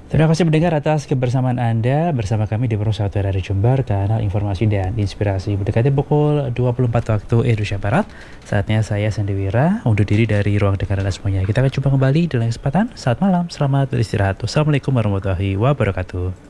Terima kasih mendengar atas kebersamaan Anda bersama kami di Perusahaan dari Jember, kanal informasi dan inspirasi. Mendekati pukul 24 waktu Indonesia Barat, saatnya saya Sandiwira undur diri dari ruang dengar Anda semuanya. Kita akan jumpa kembali di lain kesempatan. Selamat malam, selamat beristirahat. Wassalamualaikum warahmatullahi wabarakatuh.